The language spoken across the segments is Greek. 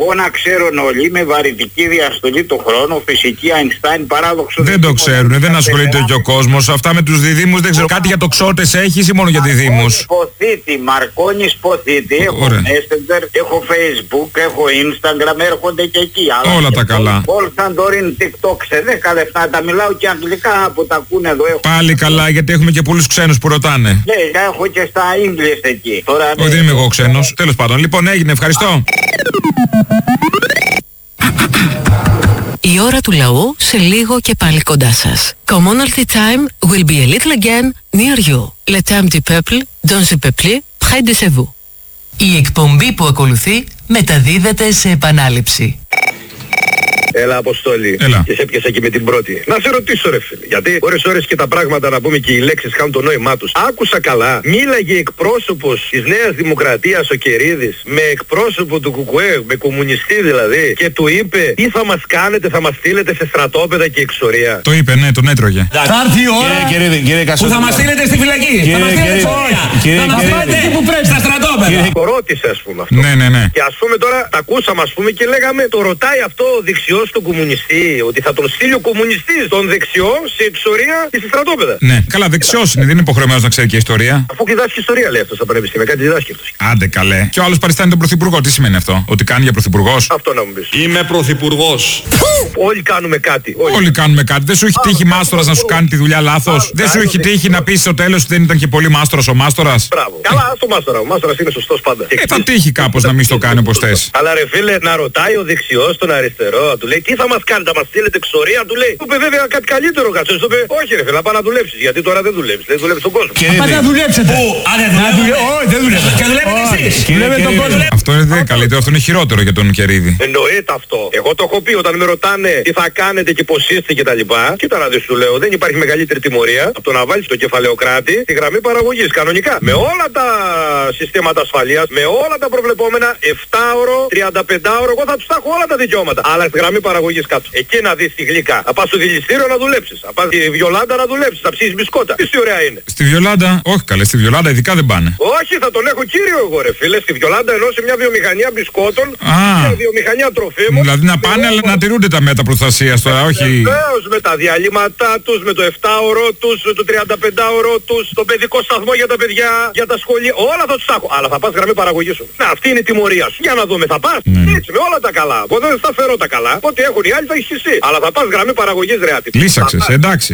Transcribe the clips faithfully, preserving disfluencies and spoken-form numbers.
εγώ να ξέρουν όλοι με βαρυτική διαστολή του χρόνου, φυσική Αϊνστάιν, παράδοξο. Δεν το ξέρουν, δεν ασχολείται και ο κόσμος. Αυτά με τους διδύμους δεν ξέρω. Κάτι για τοξότες έχεις ή μόνο για διδύμους? Ποθήτη, Μαρκόνης Ποθήτη. Έχω Messenger, έχω Facebook, έχω Instagram, έρχονται και εκεί. Αλλά όλα τα καλά. All Santorin, TikTok σε δέκα λεπτά. Τα μιλάω και αγγλικά που τα ακούνε εδώ. Έχω. Πάλι καλά, γιατί έχουμε και πολλούς ξένους που ρωτάνε. Ναι, έχω και στα English εκεί. Τώρα, όχι, δεν είμαι εγώ ξένος. Τέλος πάντων, λοιπόν, έγινε, ευχαριστώ. Η ώρα του λαού σε λίγο και πάλι κοντά σας. Commonalty time will be a little again near you. Le temps du peuple, dans ce peuple, près de vous. Η εκπομπή που ακολουθεί μεταδίδεται σε επανάληψη. Έλα, Αποστόλη. Έλα. Και σε έπιασα και με την πρώτη. Να σε ρωτήσω, ρε φίλε. Γιατί ώρες ώρες και τα πράγματα, να πούμε, και οι λέξεις χάνουν το νόημά τους. Άκουσα καλά. Μίλαγε εκπρόσωπος της Νέας Δημοκρατίας, ο Κερίδης, με εκπρόσωπο του Κουκουέ, με κομμουνιστή δηλαδή, και του είπε τι θα μας κάνετε, θα μας στείλετε σε στρατόπεδα και εξορία. Το είπε, ναι, τον έτρωγε. Θα έρθει η ώρα κύριε, κύριε, κύριε που θα μας στείλετε στη φυλακή. Κύριε, θα μας στείλετε κύριε, εξορία. κύριε, Θα μας κύριε, πάτε εκεί που πρέπει, στα στρατόπεδα. Το ρώτησε, ας πούμε, αυτό. Ναι, ναι, ναι. Και ας πούμε τώρα, τα ακούσαμε, ας πούμε, και λέγαμε, το ρωτάει αυτό ο δεξιός του κομμουνιστή, ότι θα τον στείλει ο κομμουνιστής τον δεξιό σε εξορία και σε στρατόπεδα. Ναι, καλά, δεξιός είναι, δεν είναι υποχρεωμένος να ξέρει και ιστορία. Αφού και διδάσκει ιστορία, λέει αυτό στα πανεπιστήμια, κάτι διδάσκει αυτός. Άντε καλέ. Και ο άλλος παριστάνει τον πρωθυπουργό. Τι σημαίνει αυτό? Ότι κάνει για πρωθυπουργός? Αυτό να μου πεις. Είμαι πρωθυπουργός. Όλοι κάνουμε κάτι. Όλοι, όλοι κάνουμε κάτι. Δεν σου έχει τύχει μάστορας να σου κάνει τη δουλειά λάθος? Δεν σου έχει τύχει να πεις στο τέλος ότι δεν ήταν και πολύ μάστορας ο μάστορας? Μπράβο. Καλά, ας το μάστορα. Ο μάστορας είναι σωστός πάντα. Ε, θα τύχει κάπως να μην στο κάνει όπως θες. Αλλά ρε φίλε, να ρωτάει ο δεξιός τον αριστερό, του λέει τι θα μας κάνετε, θα μας στείλετε εξορία, του λέει. Του είπε βέβαια κάτι καλύτερο, κάτσε. Του είπε όχι ρε φίλε, να πάει να δουλέψεις. Γιατί τώρα δεν δουλεύεις, δεν δουλεύεις τον κόσμο. Πάτε να δουλέψετε. Πού? Α, δεν δουλεύετε. Όχι, δεν δουλεύετε. Και δουλεύετε εσείς. Δουλεύετε τον κόσμο. Αυτό είναι δεν καλύτερο, αυτό είναι χειρότερο για τον Κερίδη. Εννοείται αυτό. Εγώ το έχω πει όταν με ρωτάνε τι θα κάνετε και πως είστε και τα λοιπά. Κοίτα να δεις, σου λέω, δεν υπάρχει μεγαλύτερη τιμωρία από το να βάλεις το κεφαλαιοκράτη στη γραμμή παραγωγής. Κανονικά. Με όλα τα συστήματα ασφαλείας, με όλα τα προβλεπόμενα, επτά ώρο, τριάντα πέντε ώρο, εγώ θα τους τα έχω όλα τα δικαιώματα. Αλλά στη γραμμή παραγωγής κάτω. Εκεί να δεις τη γλυκά. Θα πας στο δηληστήριο να δουλέψεις. Θα πας στη Βιολάντα να δουλέψεις. Θα ψήσεις μπισκότα. Τι ωραία είναι. Στη Βιολάντα, όχι καλέ, στη Βιολάντα ειδικά δεν πάνε. Όχι, θα τον έχω κύριο εγώ ρε φίλε. Στη Βιολάντα ενώ σε μια βιομηχανία μπισκότων, Α, μια βιομηχανία τροφίμων. Δηλαδή να πάνε αλλά να τηρούνται τα μέτρα προστασίας τώρα, όχι. Βεβαίως, με τα διαλύματά τους, με το επτά ώρο τους, με το τριάντα πέντε ώρο τους, το παιδικό σταθμό για τα παιδιά, για τα σχολεία, όλα θα τους τα έχω. Αλλά θα πας γραμμή παραγωγής σου. Να, αυτή είναι η τιμωρία σου. Για να δούμε, θα πας. Ναι. Έτσι, με όλα τα καλά. Οπότε δεν θα φέρω τα καλά. Ό,τι έχουν οι άλλοι θα έχεις εσύ. Αλλά θα πας γραμμή παραγωγής ρε άτυπη. Λύσαξες, εντάξει.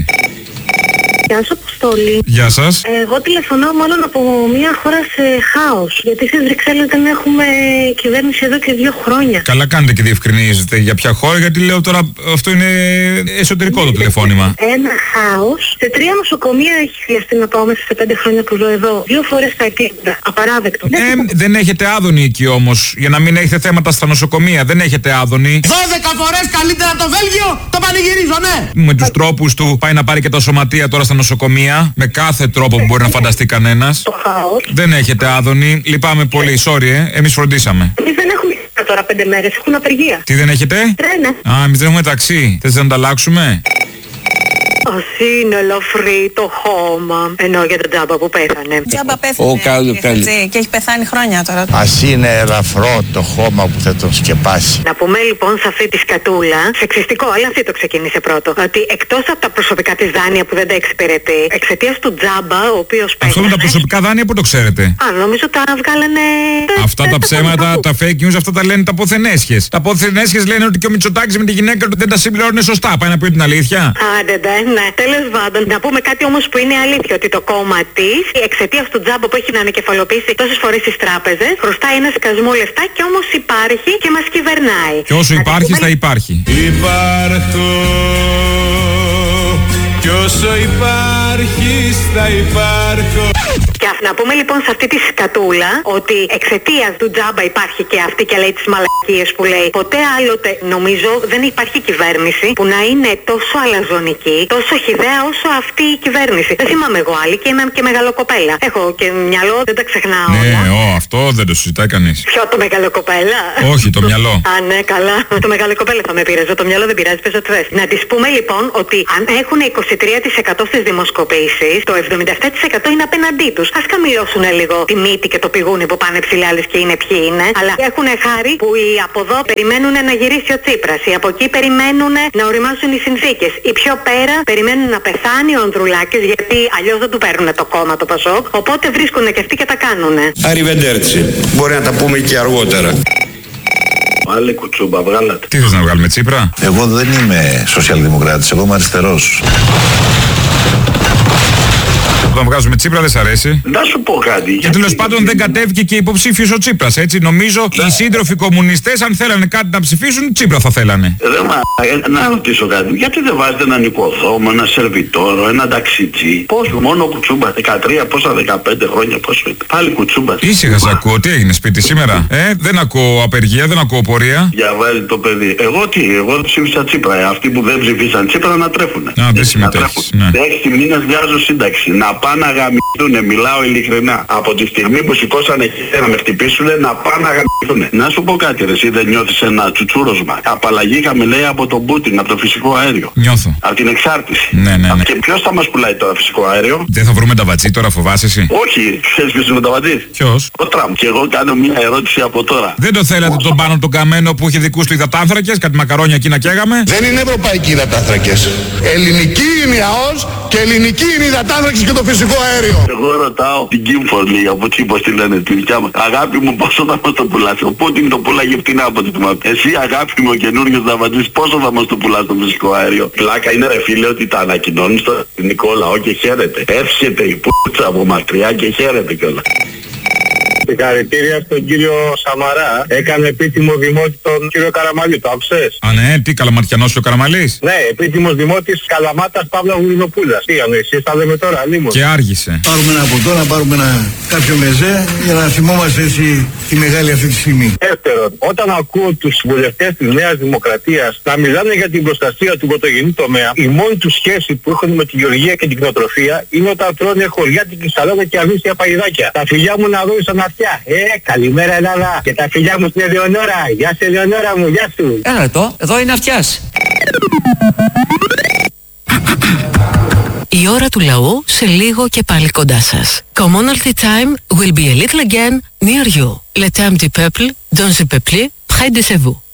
Γεια σας, Αποστόλη. Γεια σας. Εγώ τηλεφωνώ μάλλον από μια χώρα σε χάος. Γιατί στις Βρυξέλλες δεν έχουμε κυβέρνηση εδώ και δύο χρόνια. Καλά κάνετε και διευκρινίζετε για ποια χώρα, γιατί λέω τώρα αυτό είναι εσωτερικό το τηλεφώνημα. Ένα χάος. Σε τρία νοσοκομεία έχει χρειαστεί να πάω μέσα σε πέντε χρόνια που ζω εδώ. Δύο φορές τα εκλείδα. Απαράδεκτο. Ε, δεν έχετε άδωνη εκεί όμως, για να μην έχετε θέματα στα νοσοκομεία. Δεν έχετε άδωνη. δώδεκα φορές καλύτερα το Βέλγιο, το πανηγυρίζω, ναι. Με τους τρόπους του πάει να πάρει και τα σωματεία τώρα στα νοσοκομεία, με κάθε τρόπο που μπορεί να φανταστεί κανένας. Το χάος. Δεν έχετε άδωνη. Λυπάμαι πολύ, sorry, ε. Εμείς φροντίσαμε. Εμείς δεν έχουμε τώρα πέντε μέρες, έχουν απεργία. Τι δεν έχετε? Τρένα. Α, εμείς δεν έχουμε ταξί. Θες να ανταλλάξουμε? Ας είναι ελαφρύ το χώμα. Ενώ για τον Τζάμπα που πέθανε. Τζάμπα πέθανε. Ο καλ, καλ. Και έχει πεθάνει χρόνια τώρα. Ας είναι ελαφρό το χώμα που θα τον σκεπάσει. Να πούμε λοιπόν σε αυτή τη σκατούλα, σεξιστικό, αλλά αυτή το ξεκίνησε πρώτο, ότι εκτός από τα προσωπικά της δάνεια που δεν τα εξυπηρετεί, εξαιτίας του Τζάμπα, ο οποίος πέθανε. Αυτό με τα προσωπικά δάνεια που το ξέρετε? Α, νομίζω τα βγάλανε. Αυτά τα ψέματα, τα fake news, αυτά τα λένε τα ποθενέσχες. Τα ποθενέσχες λένε ότι και ο Μητσοτάκης με τη γυναίκα του δεν τα συμπληρώνει σωστά. Πάει να πει την αλήθεια. Άντε, ναι. Τέλος πάντων, να πούμε κάτι όμως που είναι αλήθεια, ότι το κόμμα της, εξαιτίας του Τζάμπα που έχει να ανακεφαλοποιήσει τόσες φορές στις τράπεζες, χρωστάει ένα σκασμό λεφτά και όμως υπάρχει και μας κυβερνάει. Και όσο υπάρχει θα υπάρχει. Υπάρχω κι όσο υπάρχεις θα υπάρχω. Και να πούμε λοιπόν σε αυτή τη σκατούλα ότι εξαιτίας του Τζάμπα υπάρχει και αυτή και λέει τις μαλακίες που λέει. Ποτέ άλλοτε νομίζω δεν υπάρχει κυβέρνηση που να είναι τόσο αλαζονική, τόσο χυδαία όσο αυτή η κυβέρνηση. Δεν θυμάμαι εγώ άλλη και είμαι και μεγαλοκοπέλα. Έχω και μυαλό, δεν τα ξεχνάω. Ναι, ο, αυτό δεν το συζητάει κανείς. Ποιο, το μεγαλοκοπέλα? Όχι, το μυαλό. Α, ναι, καλά. Το μεγαλοκοπέλα θα με πειράζει. Το μυαλό δεν πειράζει, πες ό,τι θες. Να τις πούμε λοιπόν ότι αν έχουν είκοσι τρία τοις εκατό στις δημοσκοπήσεις, το εβδομήντα επτά τοις εκατό είναι απέναντί τους. ας καμιλώσουν λίγο τη μύτη και το πηγούνι που πάνε ψηλά λες και είναι ποιοι είναι. Αλλά έχουν χάρη που οι από εδώ περιμένουν να γυρίσει ο Τσίπρας. Οι από εκεί περιμένουν να οριμάσουν οι συνθήκες. Οι πιο πέρα περιμένουν να πεθάνει ο Ανδρουλάκης, γιατί αλλιώς δεν του παίρνουν το κόμμα το Πασόκ. Οπότε βρίσκουν και αυτοί και τα κάνουνε. Αριβεντέρτσι. Μπορεί να τα πούμε και αργότερα. Άλλε κουτσούμπα, βγάλατε. Τι θες να βγάλουμε, Τσίπρα? Εγώ δεν είμαι σοσιαλδημοκράτης, εγώ είμαι αριστερός. Όταν βγάζουμε Τσίπρα δεν σ' αρέσει. Να σου πω κάτι. Και τέλος πάντων δεν κατέβηκε και υποψήφιος ο Τσίπρας, έτσι. Νομίζω οι σύντροφοι κομμουνιστές, αν θέλανε κάτι να ψηφίσουν, Τσίπρα θα θέλανε. Ρε μα, ε, να ρωτήσω κάτι. Γιατί δεν βάζετε έναν οικοδόμο, ένα σερβιτόρο, ένα ταξιτζή? Πόσο, μόνο κουτσούμπα, δεκατρία, πόσα, δεκαπέντε χρόνια, πόσο είναι? Πάλι κουτσούμπα. Ήσυχα σ' ακούω, τι έγινε σπίτι σήμερα? Ε, δεν ακούω απεργία, δεν ακούω πορεία. Διαβάζει το παιδί. Εγώ τι, εγώ ψήφισα Τσίπρα. Ε, αυτοί που δεν ψηφίσαν Τσίπρα να τρέφουνε. Α, δεν συμμετέχεις. Ναι. Έξι μήνες βγάζω σύνταξη. Να πάνε να γαμηθούνε, μιλάω ειλικρινά. Από τη στιγμή που σηκώσανε χέρια να με χτυπήσουνε, να πάνε να γαμηθούνε. Να σου πω κάτι, ρε, εσύ δεν νιώθεις ένα τσουτσούροσμα? Απαλλαγήκαμε, λέει, από τον Πούτιν, από το φυσικό αέριο. Νιώθω. Από την εξάρτηση. Ναι, ναι, ναι. Και ποιος θα μας πουλάει τώρα φυσικό αέριο? Δεν θα βρούμε τα βατζή τώρα, φοβάσαι εσύ? Όχι, ξέρεις ποιος είναι τα βατζή? Ποιος? Ο Τραμπ. Και εγώ κάνω μια ερώτηση από τώρα. Δεν το θέλατε τον πάνω τον καμένο που είχε δικούς του υδατάνθρακες, κάτι μακαρόνια εκεί να καίγαμε? Δεν είναι ευρωπαϊκοί υδατάνθρακες. Ελληνική είναι η ΑΟΣ και ελληνική είναι η υδατάνθρακες και το φυσικό αέριο. Εγώ ρωτάω την Κίμφορλη, από τι πως τη λένε, τη δικιά μας. Αγάπη μου, πόσο θα μας το πουλάς? Ο Πούτιν το πουλάγε φτηνά από τη θυμάμαι. Εσύ, αγάπη μου, ο καινούριος δαβατζής, πόσο θα μας το πουλάς το φυσικό αέριο? Πλάκα είναι, ρε φίλε, ότι τα ανακοινώνει στο ελληνικό λαό και χαίρεται. Εύχεται η πούτσα από μακριά και χαίρεται κιόλας. Συγχαρητήρια στον κύριο Σαμαρά. Έκανε επίσημο δημότη τον κύριο Καραμαλή. Το άκουσες? Α, ναι, τι καλαματιανός ο Καραμαλής? Ναι, επίσημος δημότης Καλαμάτας Παύλα Γουρινοπούλας. Τι εννοείς, εσείς θα λέμε τώρα, λίμον. Και άργησε. Πάρουμε ένα ποτό, να πάρουμε ένα κάποιο μεζέ για να θυμόμαστε έτσι τη μεγάλη αυτή τη στιγμή. Δεύτερον, όταν ακούω τους βουλευτές της Νέας Δημοκρατίας να μιλάνε για την προστασία του πρωτογενή τομέα, η μόνη τους σχέση που έχουν με τη γεωργία και την κτηνοτροφία είναι όταν τρώνε χωριάτικη σαλάτα και αβύσια παγιδάκια. Τα φιλιά μου να δω σαν αυτιά. Ε, καλημέρα Ελλάδα. Και τα φιλιά μου στην Ελεονόρα. Γεια σου Ελεονόρα μου, γεια σου. Ένα λεπτό, εδώ είναι αυτιάς. Η ώρα του λαού σε λίγο και πάλι κοντά σας. Commonalty time will be a little again near you. Le temps du peuple, dans le peuple, près de vous.